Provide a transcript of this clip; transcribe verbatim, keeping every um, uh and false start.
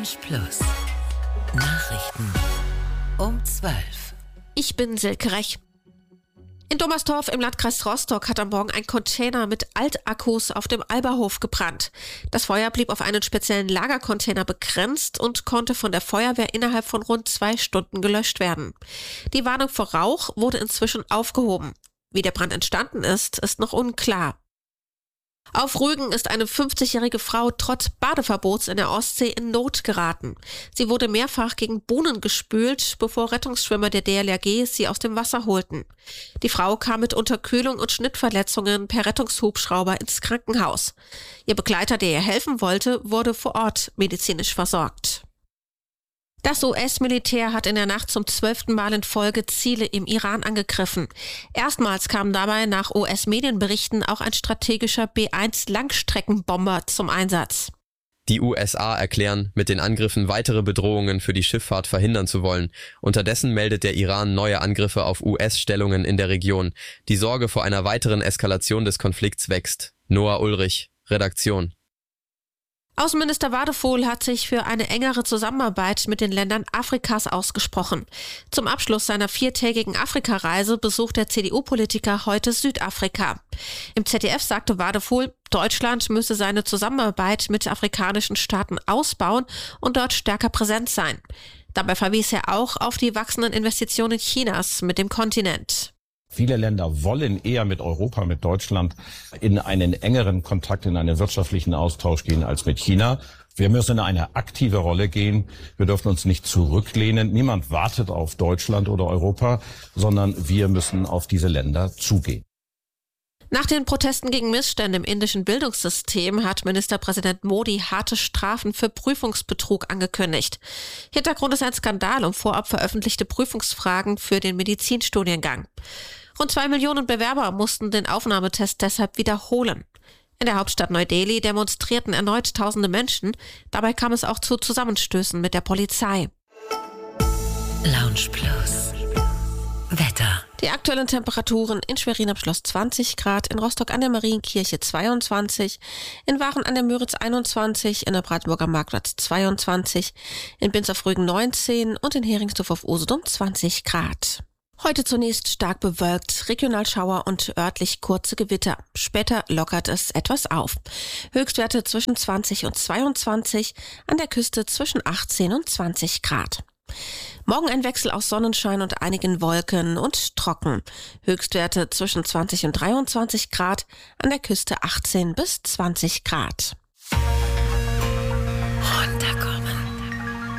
Lounge Plus. Nachrichten um zwölf. Ich bin Silke Rech. In Dommerstorf im Landkreis Rostock hat am Morgen ein Container mit Altakkus auf dem Alberhof gebrannt. Das Feuer blieb auf einen speziellen Lagercontainer begrenzt und konnte von der Feuerwehr innerhalb von rund zwei Stunden gelöscht werden. Die Warnung vor Rauch wurde inzwischen aufgehoben. Wie der Brand entstanden ist, ist noch unklar. Auf Rügen ist eine fünfzigjährige Frau trotz Badeverbots in der Ostsee in Not geraten. Sie wurde mehrfach gegen Buhnen gespült, bevor Rettungsschwimmer der D L R G sie aus dem Wasser holten. Die Frau kam mit Unterkühlung und Schnittverletzungen per Rettungshubschrauber ins Krankenhaus. Ihr Begleiter, der ihr helfen wollte, wurde vor Ort medizinisch versorgt. Das U S-Militär hat in der Nacht zum zwölften Mal in Folge Ziele im Iran angegriffen. Erstmals kam dabei nach U S-Medienberichten auch ein strategischer B eins Langstreckenbomber zum Einsatz. Die U S A erklären, mit den Angriffen weitere Bedrohungen für die Schifffahrt verhindern zu wollen. Unterdessen meldet der Iran neue Angriffe auf U S-Stellungen in der Region. Die Sorge vor einer weiteren Eskalation des Konflikts wächst. Noah Ulrich, Redaktion. Außenminister Wadephol hat sich für eine engere Zusammenarbeit mit den Ländern Afrikas ausgesprochen. Zum Abschluss seiner viertägigen Afrikareise besucht der C D U-Politiker heute Südafrika. Im Z D F sagte Wadephol, Deutschland müsse seine Zusammenarbeit mit afrikanischen Staaten ausbauen und dort stärker präsent sein. Dabei verwies er auch auf die wachsenden Investitionen Chinas mit dem Kontinent. Viele Länder wollen eher mit Europa, mit Deutschland in einen engeren Kontakt, in einen wirtschaftlichen Austausch gehen als mit China. Wir müssen in eine aktive Rolle gehen. Wir dürfen uns nicht zurücklehnen. Niemand wartet auf Deutschland oder Europa, sondern wir müssen auf diese Länder zugehen. Nach den Protesten gegen Missstände im indischen Bildungssystem hat Ministerpräsident Modi harte Strafen für Prüfungsbetrug angekündigt. Hintergrund ist ein Skandal um vorab veröffentlichte Prüfungsfragen für den Medizinstudiengang. Rund zwei Millionen Bewerber mussten den Aufnahmetest deshalb wiederholen. In der Hauptstadt Neu-Delhi demonstrierten erneut tausende Menschen. Dabei kam es auch zu Zusammenstößen mit der Polizei. Lounge Plus. Wetter. Die aktuellen Temperaturen: in Schwerin am Schloss zwanzig Grad, in Rostock an der Marienkirche zweiundzwanzig, in Waren an der Müritz einundzwanzig, in der Brandenburger Marktplatz zweiundzwanzig, in Binz auf Rügen neunzehn und in Heringsdorf auf Usedom zwanzig Grad. Heute zunächst stark bewölkt, Regionalschauer und örtlich kurze Gewitter. Später lockert es etwas auf. Höchstwerte zwischen zwanzig und zweiundzwanzig, an der Küste zwischen achtzehn und zwanzig Grad. Morgen ein Wechsel aus Sonnenschein und einigen Wolken und trocken. Höchstwerte zwischen zwanzig und dreiundzwanzig Grad, an der Küste achtzehn bis zwanzig Grad.